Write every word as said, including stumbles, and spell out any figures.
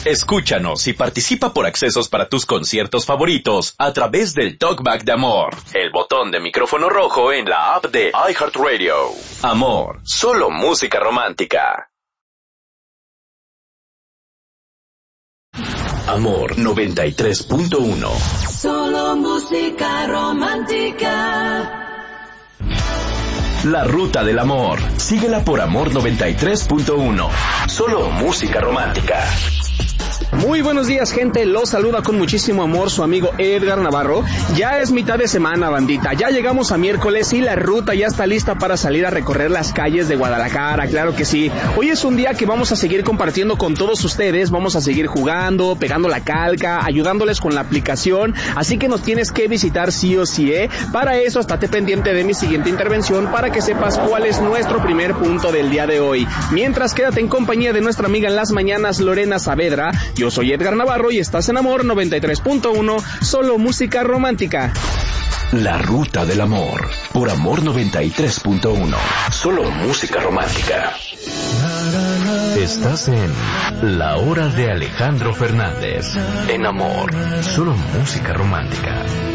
Escúchanos y participa por accesos para tus conciertos favoritos a través del Talkback de Amor, el botón de micrófono rojo en la app de iHeartRadio. Amor, solo música romántica. Amor noventa y tres punto uno. Solo música romántica. La Ruta del Amor. Síguela por Amor noventa y tres punto uno. Solo música romántica. Muy buenos días, gente, los saluda con muchísimo amor su amigo Edgar Navarro. Ya es mitad de semana, bandita, ya llegamos a miércoles y la ruta ya está lista para salir a recorrer las calles de Guadalajara, claro que sí. Hoy es un día que vamos a seguir compartiendo con todos ustedes, vamos a seguir jugando, pegando la calca, ayudándoles con la aplicación, así que nos tienes que visitar sí o sí, ¿eh? Para eso, estate pendiente de mi siguiente intervención para que sepas cuál es nuestro primer punto del día de hoy. Mientras, quédate en compañía de nuestra amiga en las mañanas, Lorena Saavedra. Yo soy Edgar Navarro y estás en Amor noventa y tres punto uno, solo música romántica. La Ruta del Amor, por Amor noventa y tres punto uno, solo música romántica. Estás en La Hora de Alejandro Fernández, en Amor, solo música romántica.